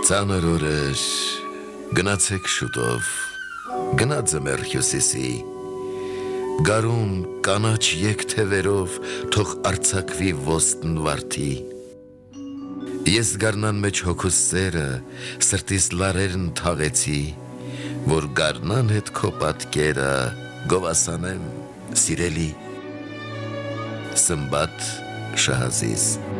Ծանր օրեր, գնացեք շուտով, գնաց եմ Հյուսիսի, գարուն կանաչ եկթևերով թող արձակվի ոստն վարդի, ես գարնան մեջ հոգուս սերը, սրտիս լարերն թաղեցի, որ գարնան հետ քո պատկերը գովասանեմ սիրելի, Սմբատ Շահազիզ